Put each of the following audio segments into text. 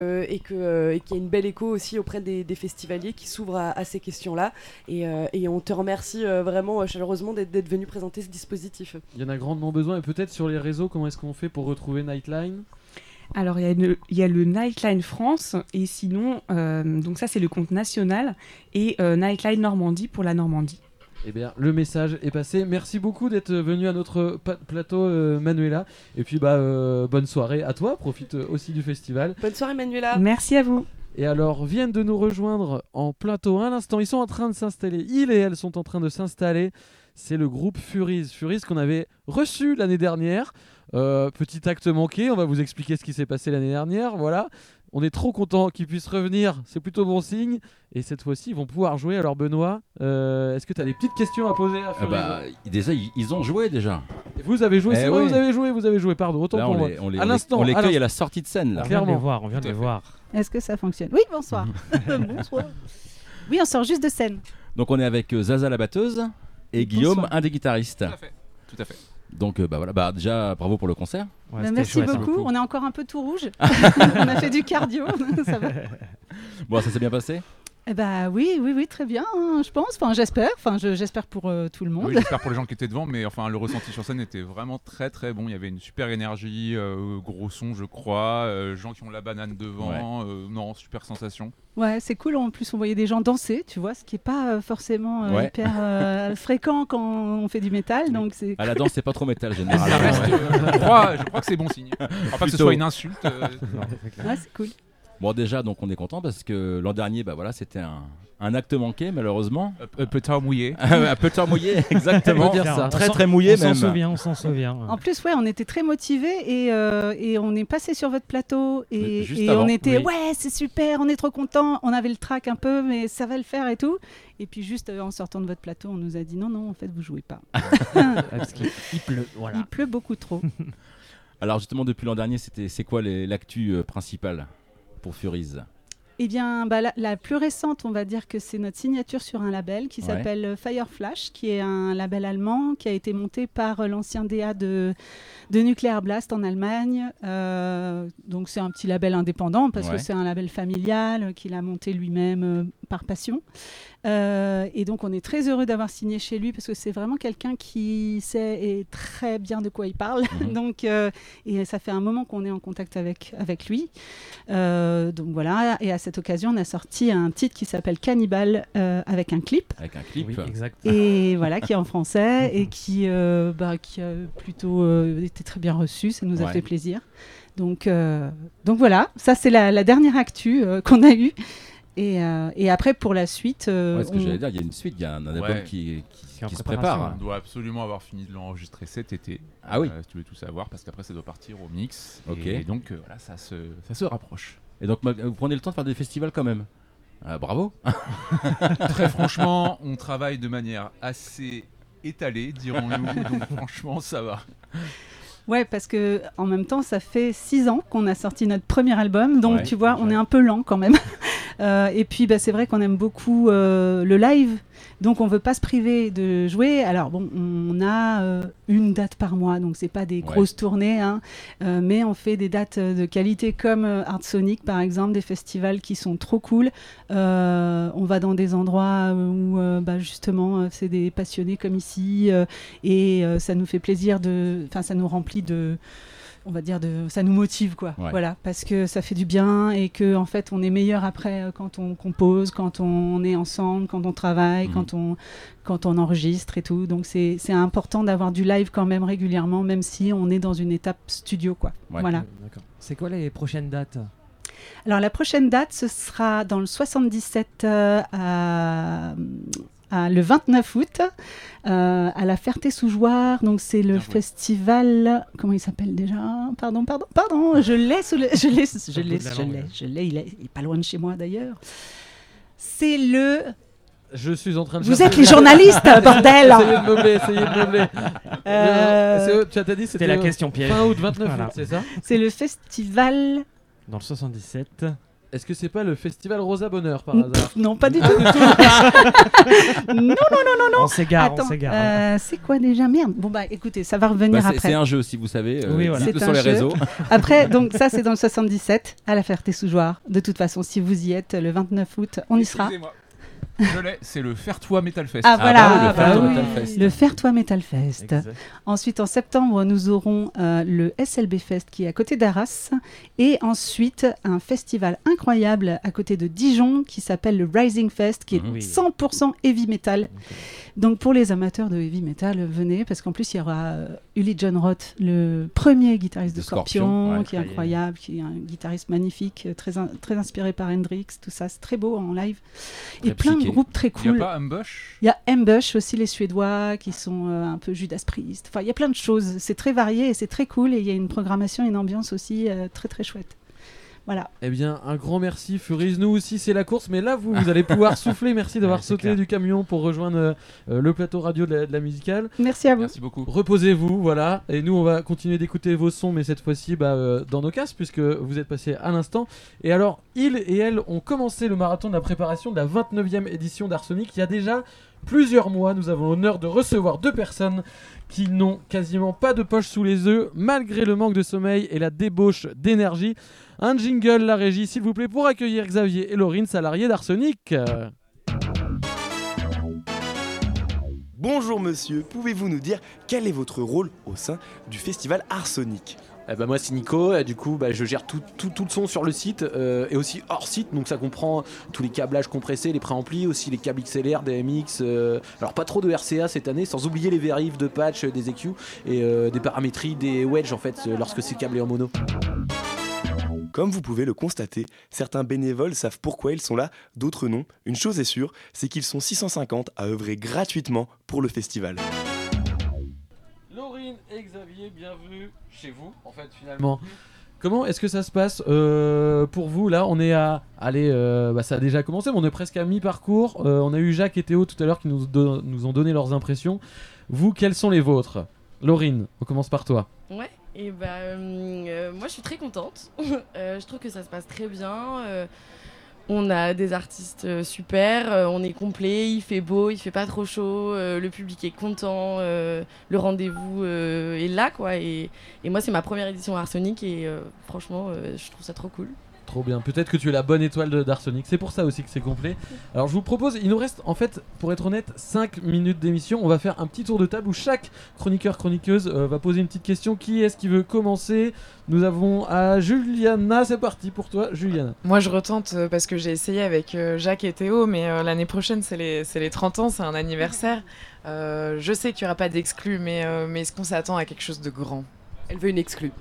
et qu'il y a une belle écho aussi auprès des festivaliers qui s'ouvrent à ces questions-là. Et on te remercie vraiment chaleureusement d'être venu présenter ce dispositif. Il y en a grandement besoin. Et peut-être sur les réseaux, comment est-ce qu'on fait pour retrouver Nightline ? Alors, il y a le Nightline France, et sinon, donc ça c'est le compte national, et Nightline Normandie pour la Normandie. Eh bien, le message est passé. Merci beaucoup d'être venu à notre plateau, Manuela. Et puis, bonne soirée à toi. Profite aussi du festival. Bonne soirée, Manuela. Merci à vous. Et alors, viennent de nous rejoindre en plateau à l'instant. Ils sont en train de s'installer. Ils et elles sont en train de s'installer. C'est le groupe Furiz. Furiz qu'on avait reçu l'année dernière. Petit acte manqué. On va vous expliquer ce qui s'est passé l'année dernière. Voilà. On est trop content qu'ils puissent revenir, c'est plutôt bon signe. Et cette fois-ci, ils vont pouvoir jouer. Alors Benoît, est-ce que tu as des petites questions à poser à Furiz ? Déjà, ils ont joué déjà. Et vous avez joué, c'est vrai, vous avez joué, pardon, autant Là, pour moi. À l'instant, on les cueille à la sortie de scène. Là. Clairement. On vient de les voir. Est-ce que ça fonctionne ? Oui, bonsoir. Bonsoir. Oui, on sort juste de scène. Donc on est avec Zaza la batteuse et Guillaume, un des guitaristes. Tout à fait. Donc voilà, déjà bravo pour le concert. Ouais, Merci chouette, beaucoup. On est encore un peu tout rouge. On a fait du cardio. Ça va. Bon, ça s'est bien passé ? Eh bah oui, très bien, hein, je pense. Enfin, j'espère pour tout le monde. Oui, j'espère pour les gens qui étaient devant, mais enfin, le ressenti sur scène était vraiment très très bon. Il y avait une super énergie, gros son, je crois, gens qui ont la banane devant, non, super sensation. Ouais, c'est cool. En plus, on voyait des gens danser, tu vois, ce qui est pas forcément hyper fréquent quand on fait du métal. Donc c'est. À la danse, c'est pas trop métal Ça généralement. reste, je crois que c'est bon signe. Je crois pas que ce soit une insulte. Ouais, c'est cool. Bon, déjà, donc on est content parce que l'an dernier, c'était un acte manqué, malheureusement. Un peu tard mouillé. Un peu tard mouillé, exactement. On peut dire ça. Très mouillé même. On s'en souvient. En plus, on était très motivés et on est passé sur votre plateau et avant, on était oui. ouais, c'est super, on est trop contents. On avait le trac un peu, mais ça va le faire et tout. Et puis juste en sortant de votre plateau, on nous a dit non, en fait, vous jouez pas. Parce qu'il pleut, voilà. Il pleut beaucoup trop. Alors justement, depuis l'an dernier, c'est quoi l'actu principale pour Furiz ? Eh bien, la plus récente, on va dire que c'est notre signature sur un label qui s'appelle Fireflash, qui est un label allemand qui a été monté par l'ancien DA de Nuclear Blast en Allemagne. Donc c'est un petit label indépendant parce que c'est un label familial qu'il a monté lui-même par passion. Et donc on est très heureux d'avoir signé chez lui parce que c'est vraiment quelqu'un qui sait et très bien de quoi il parle. Donc, et ça fait un moment qu'on est en contact avec lui. Donc voilà, et à cette occasion on a sorti un titre qui s'appelle Cannibal avec un clip. Avec un clip. Oui, exact. Et voilà, qui est en français et qui a plutôt été très bien reçu, ça nous a fait plaisir. Donc voilà, ça c'est la dernière actu qu'on a eue. Et après, pour la suite... ce que j'allais dire, il y a une suite, il y a un album qui se prépare. On doit absolument avoir fini de l'enregistrer cet été. Ah oui. Si tu veux tout savoir, parce qu'après ça doit partir au mix. Ok. Et donc voilà, ça se rapproche. Et donc vous prenez le temps de faire des festivals quand même. Bravo. Très franchement, on travaille de manière assez étalée, dirons-nous. Donc franchement, ça va. Ouais, parce que en même temps, ça fait 6 ans qu'on a sorti notre premier album, donc tu vois, on est un peu lent quand même. Et puis, c'est vrai qu'on aime beaucoup le live, donc on veut pas se priver de jouer. Alors bon, on a une date par mois, donc c'est pas des grosses tournées, hein, mais on fait des dates de qualité comme Art Sonic par exemple, des festivals qui sont trop cool. On va dans des endroits où justement c'est des passionnés comme ici, et ça nous fait plaisir ça nous remplit ça nous motive quoi. Voilà, parce que ça fait du bien et que en fait on est meilleur après quand on compose, quand on est ensemble, quand on travaille, quand on enregistre et tout. Donc c'est important d'avoir du live quand même régulièrement, même si on est dans une étape studio quoi. Voilà. D'accord. C'est quoi les prochaines dates ? Alors la prochaine date, ce sera dans le 77 le 29 août à la Ferté-sous-Jouarre. Donc c'est le festival, comment il s'appelle déjà ? Pardon, je l'ai, il est pas loin de chez moi d'ailleurs. C'est le... Je suis en train de... Vous êtes les journalistes, bordel. Essayez de meubler. Tu as dit c'était la question piège. Fin août, 29 août, c'est ça ? C'est le festival... Dans le 77. est-ce que c'est pas le festival Rosa Bonheur par hasard? Non, pas du tout. Non. On s'égare, Attends, on s'égare. c'est quoi déjà? Merde. Bon bah écoutez, ça va revenir après. C'est un jeu aussi, vous savez. Oui, voilà. Dites-le C'est sur un les jeu. réseaux. Après, donc ça c'est dans le 77 à la Ferté-sous-Jouarre. De toute façon, si vous y êtes le 29 août, on y sera. Excusez-moi. Je l'ai, c'est le Faire-Toi Metal Fest. Ah voilà, le Faire-Toi oui. Metal Fest. Le Faire-Toi Metal Fest. Exact. Ensuite, en septembre, nous aurons le SLB Fest qui est à côté d'Arras. Et ensuite, un festival incroyable à côté de Dijon qui s'appelle le Rising Fest, qui est Mhm. 100% heavy metal. Donc, pour les amateurs de heavy metal, venez, parce qu'en plus, il y aura Uli John Roth, le premier guitariste de De Scorpion, Scorpion, ouais, qui est incroyable, qui est un guitariste magnifique, très inspiré par Hendrix, tout ça. C'est très beau en live. Très Et plein de psyché. groupes très Il n'y a cool. pas Ambush? Il y a Ambush aussi, les Suédois, qui sont un peu Judas Priest. Enfin, il y a plein de choses. C'est très varié et c'est très cool. Et il y a une programmation, une ambiance aussi très très chouette. Voilà. Eh bien, un grand merci, Furies. Nous aussi, c'est la course, mais là, vous allez pouvoir souffler. Merci d'avoir Ouais, c'est sauté clair. du camion pour rejoindre le plateau radio de la musicale. Merci à vous. Merci beaucoup. Reposez-vous, voilà. Et nous, on va continuer d'écouter vos sons, mais cette fois-ci dans nos casques, puisque vous êtes passés à l'instant. Et alors, ils et elles ont commencé le marathon de la préparation de la 29e édition d'Arsenic. Il y a déjà plusieurs mois, nous avons l'honneur de recevoir 2 personnes qui n'ont quasiment pas de poche sous les œufs, malgré le manque de sommeil et la débauche d'énergie. Un jingle, la régie, s'il vous plaît, pour accueillir Xavier et Laurine, salariés d'Arsenic. Bonjour monsieur, pouvez-vous nous dire quel est votre rôle au sein du festival Arsenic? Moi c'est Nico, du coup je gère tout le son sur le site et aussi hors site, donc ça comprend tous les câblages compressés, les préamplis, aussi les câbles XLR, des MX, alors pas trop de RCA cette année, sans oublier les vérifs de patch, des EQ et des paramétries, des wedges en fait lorsque c'est câblé en mono. Comme vous pouvez le constater, certains bénévoles savent pourquoi ils sont là, d'autres non. Une chose est sûre, c'est qu'ils sont 650 à œuvrer gratuitement pour le festival. Laurine et Xavier, bienvenue chez vous, en fait, finalement. Comment est-ce que ça se passe pour vous? Là, on est à... Allez, ça a déjà commencé, mais on est presque à mi-parcours. On a eu Jacques et Théo tout à l'heure qui nous ont donné leurs impressions. Vous, quelles sont les vôtres? Laurine, on commence par toi. Ouais, et moi je suis très contente. Je trouve que ça se passe très bien. On a des artistes super, on est complet, il fait beau, il fait pas trop chaud, le public est content, le rendez-vous est là quoi. Et moi c'est ma première édition à Arsenic et franchement je trouve ça trop cool. Trop bien, peut-être que tu es la bonne étoile d'Arsenic, c'est pour ça aussi que c'est complet. Alors je vous propose, il nous reste en fait, pour être honnête, 5 minutes d'émission. On va faire un petit tour de table où chaque chroniqueur-chroniqueuse va poser une petite question. Qui est-ce qui veut commencer? Nous avons à Juliana, c'est parti pour toi Juliana. Moi je retente parce que j'ai essayé avec Jacques et Théo, mais l'année prochaine c'est les 30 ans, c'est un anniversaire. Je sais qu'il n'y aura pas d'exclus, mais est-ce qu'on s'attend à quelque chose de grand? Elle veut une exclue.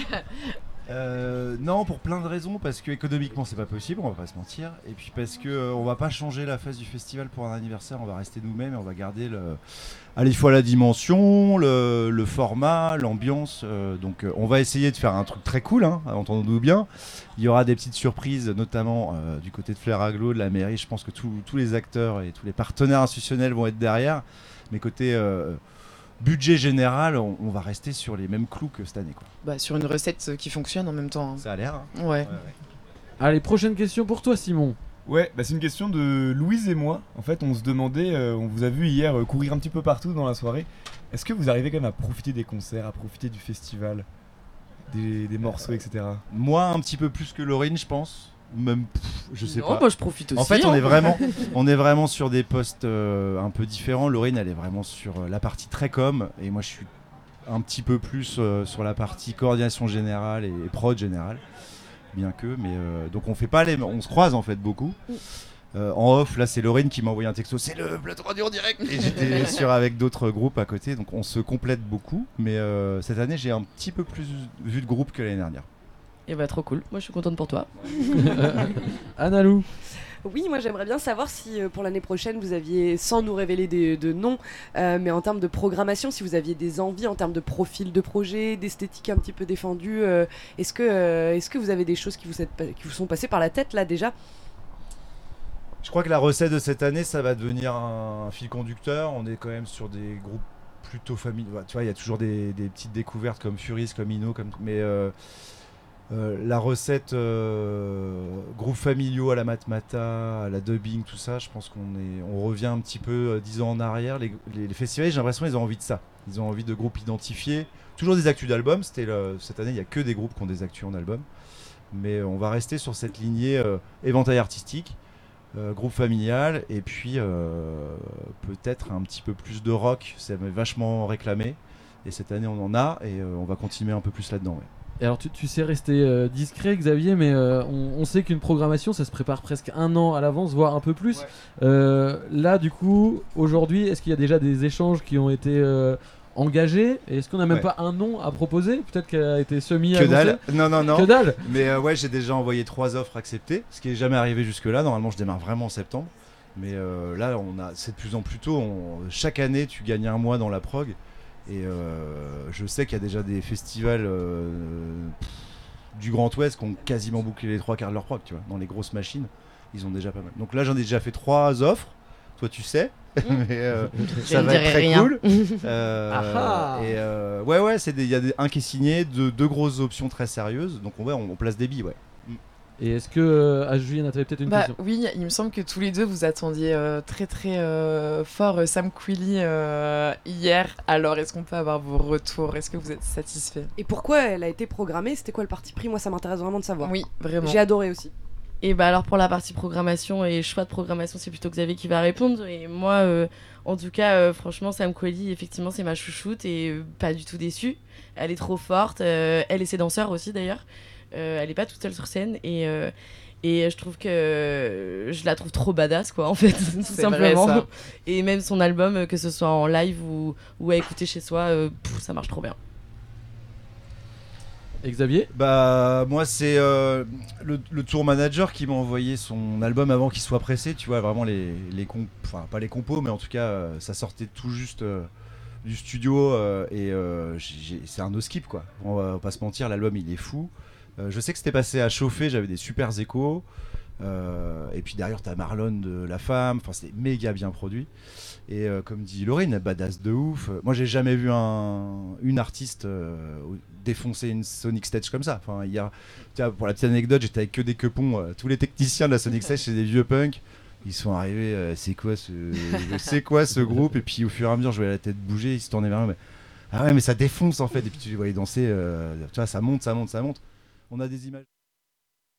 Non, pour plein de raisons, parce que économiquement c'est pas possible, on va pas se mentir, et puis parce que on va pas changer la face du festival pour un anniversaire, on va rester nous-mêmes et on va garder à la fois la dimension, le format, l'ambiance, donc on va essayer de faire un truc très cool, hein, entendons-nous bien. Il y aura des petites surprises, notamment du côté de Flair Aglo, de la mairie. Je pense que tous les acteurs et tous les partenaires institutionnels vont être derrière, mais côté budget général, on va rester sur les mêmes clous que cette année, quoi. Bah, sur une recette qui fonctionne en même temps. Hein. Ça a l'air. Hein. Ouais. Allez, prochaine question pour toi Simon. Ouais, c'est une question de Louise et moi. En fait, on se demandait, on vous a vu hier courir un petit peu partout dans la soirée. Est-ce que vous arrivez quand même à profiter des concerts, à profiter du festival, des morceaux, etc. Moi, un petit peu plus que Laurine, je pense. Même, je sais Non, pas. moi je profite aussi. En fait, hein. on est vraiment sur des postes un peu différents. Laurine, elle est vraiment sur la partie très com, et moi, je suis un petit peu plus sur la partie coordination générale et prod générale. Bien que, mais donc on fait pas on se croise en fait beaucoup. En off, là, c'est Laurine qui m'a envoyé un texto. C'est le plateau radio en direct. Et j'étais avec d'autres groupes à côté, donc on se complète beaucoup. Mais cette année, j'ai un petit peu plus vu de groupes que l'année dernière. Et bah trop cool, moi je suis contente pour toi. Annalou. Oui, moi j'aimerais bien savoir si pour l'année prochaine vous aviez, sans nous révéler de noms, mais en termes de programmation, si vous aviez des envies en termes de profil de projet, d'esthétique un petit peu défendue. Est-ce que vous avez des choses qui vous sont passées par la tête là déjà? Je crois que la recette de cette année, ça va devenir un fil conducteur. On est quand même sur des groupes plutôt familiaux. Tu vois, il y a toujours des petites découvertes comme Furies, comme Ino, mais la recette groupe groupes familiaux à la Matmata, à la dubbing, tout ça, je pense on revient un petit peu 10 ans en arrière. Les festivals, j'ai l'impression qu'ils ont envie de ça. Ils ont envie de groupes identifiés. Toujours des actus d'albums. Cette année, il n'y a que des groupes qui ont des actus en album. Mais on va rester sur cette lignée éventail artistique, groupe familial, et puis peut-être un petit peu plus de rock. Ça m'est vachement réclamé. Et cette année, on en a, et on va continuer un peu plus là-dedans. Ouais. Et alors tu sais rester discret, Xavier, mais on sait qu'une programmation ça se prépare presque 1 an à l'avance, voire un peu plus. Là du coup, aujourd'hui, est-ce qu'il y a déjà des échanges qui ont été engagés? Et est-ce qu'on n'a même pas un nom à proposer? Peut-être qu'elle a été Que dalle. Non. Que dalle. Mais ouais, j'ai déjà envoyé 3 offres acceptées, ce qui n'est jamais arrivé jusque-là. Normalement, je démarre vraiment en septembre. Mais là, c'est de plus en plus tôt. Chaque année, tu gagnes 1 mois dans la prog. Et je sais qu'il y a déjà des festivals du Grand Ouest qui ont quasiment bouclé les 3 quarts de leur prog, tu vois, dans les grosses machines. Ils ont déjà pas mal. Donc là, j'en ai déjà fait 3 offres. Toi, tu sais. Mais ça va être très cool. Ouais, il y a un qui est signé, 2 grosses options très sérieuses. Donc on place des billes, ouais. Et est-ce que Julien, t'avais peut-être une question? Oui, il me semble que tous les deux vous attendiez très très fort Sam Quilly hier. Alors est-ce qu'on peut avoir vos retours? Est-ce que vous êtes satisfaits? Et pourquoi elle a été programmée? C'était quoi le parti pris? Moi ça m'intéresse vraiment de savoir. Oui, vraiment. J'ai adoré aussi. Et bah alors pour la partie programmation et choix de programmation, c'est plutôt Xavier qui va répondre. Et moi, en tout cas, franchement, Sam Quilly, effectivement, c'est ma chouchoute et pas du tout déçue. Elle est trop forte. Elle et ses danseurs aussi d'ailleurs. Elle est pas toute seule sur scène et je trouve que je la trouve trop badass quoi en fait tout simplement. Vrai, ça. Et même son album, que ce soit en live ou à écouter chez soi, ça marche trop bien. Et Xavier? Moi c'est le tour manager qui m'a envoyé son album avant qu'il soit pressé, tu vois, vraiment enfin pas les compos, mais en tout cas ça sortait tout juste du studio et c'est un no skip quoi. On va pas se mentir, l'album il est fou. Je sais que c'était passé à chauffer, j'avais des super échos. Et puis derrière t'as Marlon de La Femme, enfin c'était méga bien produit. Et comme dit Laurine, badass de ouf. Moi j'ai jamais vu une artiste défoncer une Sonic Stage comme ça. Enfin, pour la petite anecdote, j'étais avec que des quepons. Tous les techniciens de la Sonic Stage, c'est des vieux punks. Ils sont arrivés, c'est quoi ce groupe? Et puis au fur et à mesure, je voyais la tête bouger, ils se tournaient vers moi. Ah ouais, mais ça défonce en fait. Et puis tu les voyais danser, tu vois, ça monte. On a des images.